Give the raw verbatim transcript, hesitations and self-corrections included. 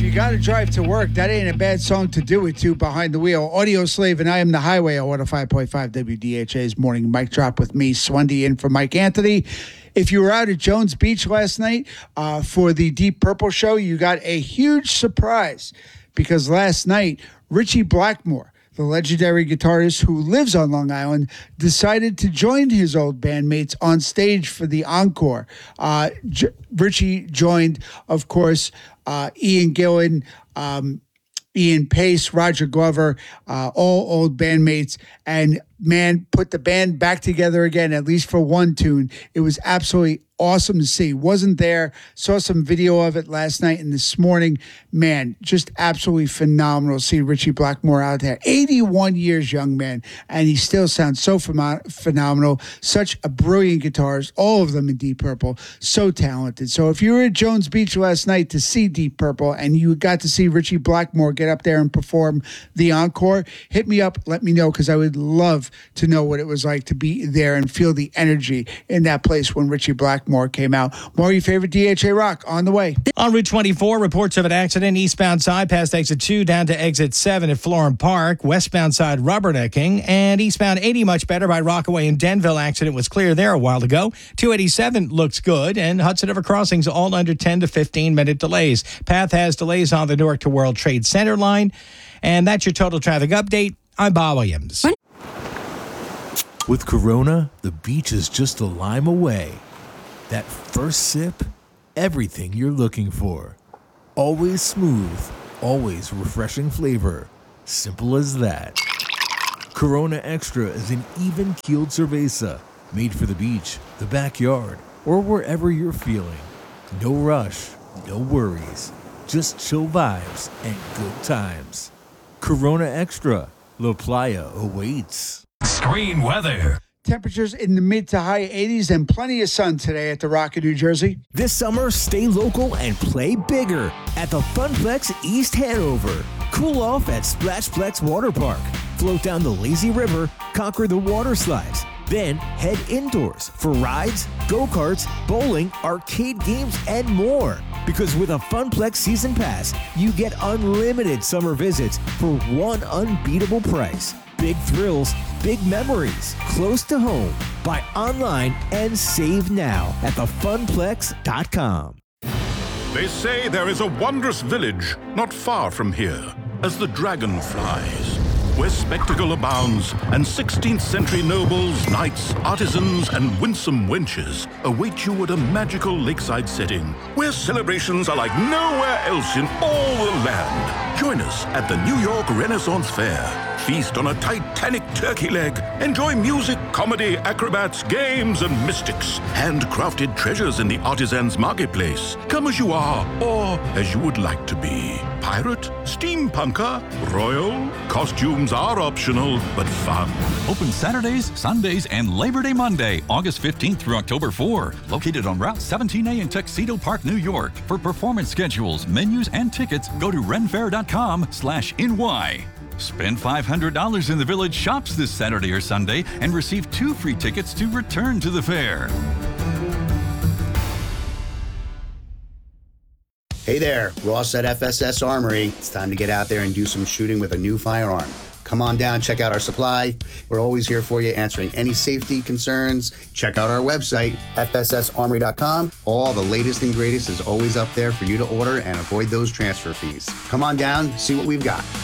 you got to drive to work. That ain't a bad song to do it to behind the wheel. Audio Slave and I Am the Highway on one oh five point five W D H A's Morning Mic Drop with me, Swendy, in for Mike Anthony. If you were out at Jones Beach last night uh, for the Deep Purple show, you got a huge surprise because last night, Ritchie Blackmore, the legendary guitarist who lives on Long Island, decided to join his old bandmates on stage for the encore. Uh, J- Ritchie joined, of course, uh, Ian Gillan, um, Ian Pace, Roger Glover, uh, all old bandmates, and man, put the band back together again, at least for one tune. It was absolutely awesome to see. Wasn't there, saw some video of it last night and this morning. Man, just absolutely phenomenal to see Ritchie Blackmore out there. eighty-one years young, man, and he still sounds so phem- phenomenal. Such a brilliant guitarist, all of them in Deep Purple, so talented. So if you were at Jones Beach last night to see Deep Purple and you got to see Ritchie Blackmore get up there and perform the encore, hit me up, let me know, because I would love to know what it was like to be there and feel the energy in that place when Ritchie Blackmore came out. More of your favorite D H A rock on the way. On Route twenty-four, reports of an accident eastbound side past exit two down to exit seven at Florham Park, westbound side rubbernecking, and eastbound eighty much better by Rockaway and Denville. Accident was clear there a while ago. two eighty-seven looks good, and Hudson River crossings all under ten to fifteen minute delays. Path has delays on the Newark to World Trade Center line, and that's your total traffic update. I'm Bob Williams. With Corona, the beach is just a lime away. That first sip, everything you're looking for. Always smooth, always refreshing flavor. Simple as that. Corona Extra is an even-keeled cerveza, made for the beach, the backyard, or wherever you're feeling. No rush, no worries. Just chill vibes and good times. Corona Extra, La Playa awaits. Screen weather. Temperatures in the mid to high eighties and plenty of sun today at the Rock in New Jersey. This summer, stay local and play bigger at the Funplex East Hanover. Cool off at Splashplex Water Park. Float down the lazy river, conquer the water slides. Then head indoors for rides, go-karts, bowling, arcade games, and more. Because with a Funplex Season Pass, you get unlimited summer visits for one unbeatable price. Big thrills, big memories, close to home. Buy online and save now at the funplex dot com. They say there is a wondrous village not far from here, as the dragon flies, where spectacle abounds, and sixteenth century nobles, knights, artisans, and winsome wenches await you at a magical lakeside setting, where celebrations are like nowhere else in all the land. Join us at the New York Renaissance Fair. Feast on a titanic turkey leg. Enjoy music, comedy, acrobats, games, and mystics. Handcrafted treasures in the artisans' marketplace. Come as you are, or as you would like to be. Pirate, steampunker, royal. Costumes are optional, but fun. Open Saturdays, Sundays, and Labor Day Monday, August fifteenth through October fourth. Located on Route seventeen A in Tuxedo Park, New York. For performance schedules, menus, and tickets, go to renfair.com slash NY. Spend five hundred dollars in the Village Shops this Saturday or Sunday and receive two free tickets to return to the fair. Hey there, Ross at F S S Armory. It's time to get out there and do some shooting with a new firearm. Come on down, check out our supply. We're always here for you, answering any safety concerns. Check out our website, F S S armory dot com. All the latest and greatest is always up there for you to order and avoid those transfer fees. Come on down, see what we've got.